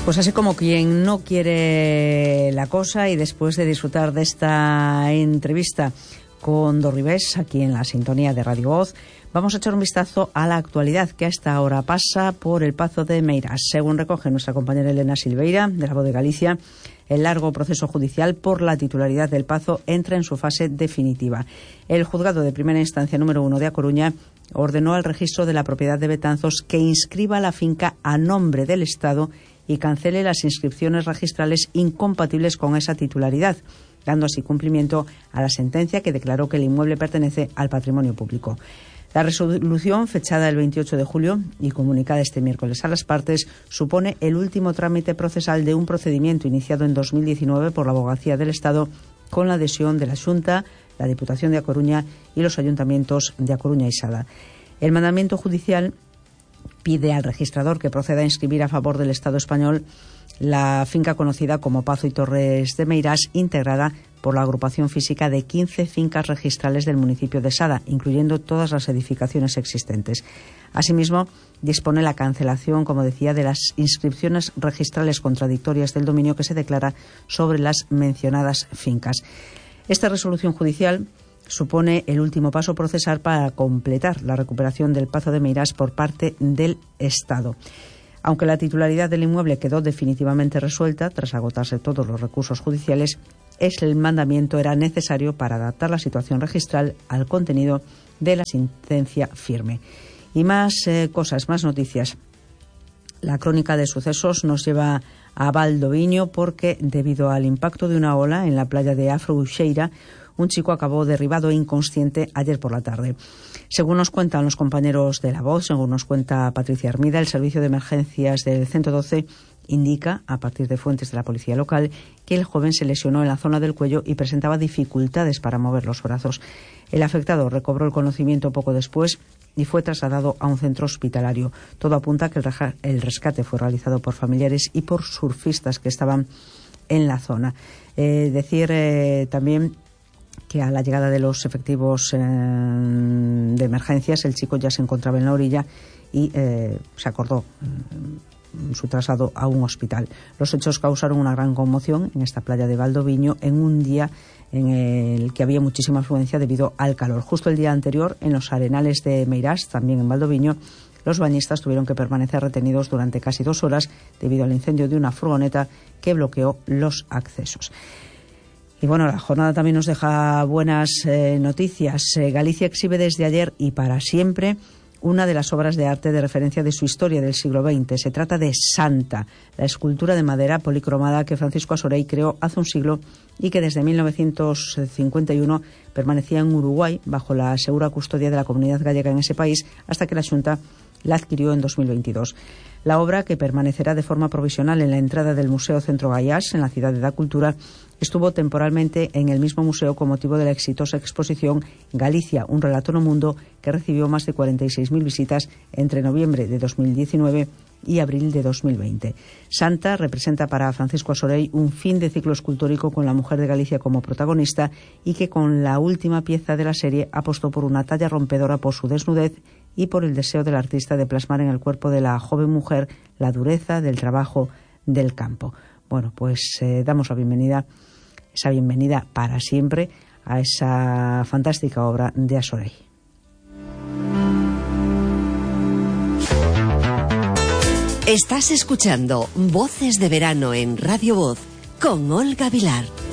Pues así como quien no quiere la cosa, y después de disfrutar de esta entrevista con Dorribés aquí en la sintonía de Radio Voz, vamos a echar un vistazo a la actualidad que a esta hora pasa por el Pazo de Meirás. Según recoge nuestra compañera Elena Silveira, de La Voz de Galicia, el largo proceso judicial por la titularidad del Pazo entra en su fase definitiva. El juzgado de primera instancia número 1 de A Coruña ordenó al registro de la propiedad de Betanzos que inscriba la finca a nombre del Estado y cancele las inscripciones registrales incompatibles con esa titularidad, dando así cumplimiento a la sentencia que declaró que el inmueble pertenece al patrimonio público. La resolución, fechada el 28 de julio y comunicada este miércoles a las partes, supone el último trámite procesal de un procedimiento iniciado en 2019 por la Abogacía del Estado con la adhesión de la Xunta, la Diputación de A Coruña y los ayuntamientos de A Coruña y Sada. El mandamiento judicial pide al registrador que proceda a inscribir a favor del Estado español la finca conocida como Pazo y Torres de Meirás, integrada por la agrupación física de 15 fincas registrales del municipio de Sada, incluyendo todas las edificaciones existentes. Asimismo, dispone la cancelación, como decía, de las inscripciones registrales contradictorias del dominio que se declara sobre las mencionadas fincas. Esta resolución judicial supone el último paso procesal para completar la recuperación del Pazo de Meirás por parte del Estado. Aunque la titularidad del inmueble quedó definitivamente resuelta tras agotarse todos los recursos judiciales, el mandamiento era necesario para adaptar la situación registral al contenido de la sentencia firme. Y más cosas, más noticias. La crónica de sucesos nos lleva a Valdoviño porque, debido al impacto de una ola en la playa de Afrouxeira, un chico acabó derribado e inconsciente ayer por la tarde. Según nos cuentan los compañeros de La Voz, según nos cuenta Patricia Armida, el servicio de emergencias del 112 indica, a partir de fuentes de la policía local, que el joven se lesionó en la zona del cuello y presentaba dificultades para mover los brazos. El afectado recobró el conocimiento poco después y fue trasladado a un centro hospitalario. Todo apunta a que el rescate fue realizado por familiares y por surfistas que estaban en la zona. También que a la llegada de los efectivos de emergencias, el chico ya se encontraba en la orilla y se acordó su traslado a un hospital. Los hechos causaron una gran conmoción en esta playa de Valdoviño en un día en el que había muchísima afluencia debido al calor. Justo el día anterior, en los arenales de Meirás, también en Valdoviño, los bañistas tuvieron que permanecer retenidos durante casi 2 horas debido al incendio de una furgoneta que bloqueó los accesos. Y bueno, la jornada también nos deja buenas noticias. Galicia exhibe desde ayer y para siempre una de las obras de arte de referencia de su historia del siglo XX. Se trata de Santa, la escultura de madera policromada que Francisco Asorey creó hace un siglo y que desde 1951 permanecía en Uruguay bajo la segura custodia de la comunidad gallega en ese país hasta que la Xunta la adquirió en 2022. La obra, que permanecerá de forma provisional en la entrada del Museo Centro Gaiás, en la Ciudad de la Cultura, estuvo temporalmente en el mismo museo con motivo de la exitosa exposición Galicia, un relato no mundo, que recibió más de 46.000 visitas entre noviembre de 2019 y abril de 2020. Santa representa para Francisco Asorey un fin de ciclo escultórico con la mujer de Galicia como protagonista y que con la última pieza de la serie apostó por una talla rompedora por su desnudez y por el deseo del artista de plasmar en el cuerpo de la joven mujer la dureza del trabajo del campo. Bueno, pues damos la bienvenida, esa bienvenida para siempre a esa fantástica obra de Asorey. Estás escuchando Voces de Verano en Radio Voz con Olga Vilar.